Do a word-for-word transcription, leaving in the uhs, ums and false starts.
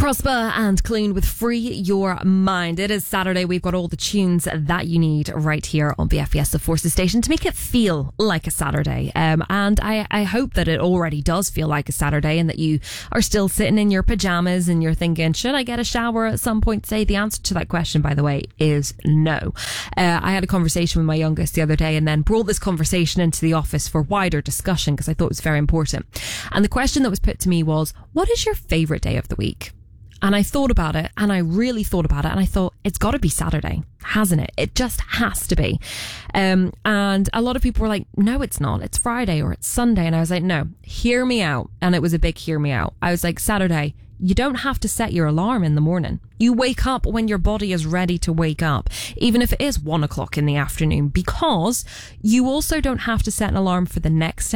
Prosper and Clune with Free Your Mind. It is Saturday. We've got all the tunes that you need right here on B F E S The Forces Station to make it feel like a Saturday. Um, and I, I hope that it already does feel like a Saturday and that you are still sitting in your pajamas and you're thinking, should I get a shower at some point today? The answer to that question, by the way, is no. Uh, I had a conversation with my youngest the other day and then brought this conversation into the office for wider discussion because I thought it was very important. And the question that was put to me was, what is your favourite day of the week? And I thought about it and I really thought about it and I thought it's got to be Saturday, hasn't it? It just has to be. Um, and a lot of people were like, no, it's not. It's Friday or it's Sunday. And I was like, no, hear me out. And it was a big hear me out. I was like, Saturday, you don't have to set your alarm in the morning. You wake up when your body is ready to wake up, even if it is one o'clock in the afternoon, because you also don't have to set an alarm for the next day.